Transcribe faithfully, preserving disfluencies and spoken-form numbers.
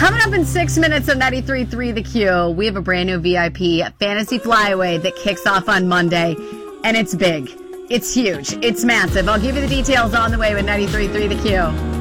Coming up in six minutes on ninety-three point three The Q, we have a brand new V I P fantasy flyaway that kicks off on Monday, and it's big. It's huge. It's massive. I'll give you the details on the way with ninety-three point three The Q.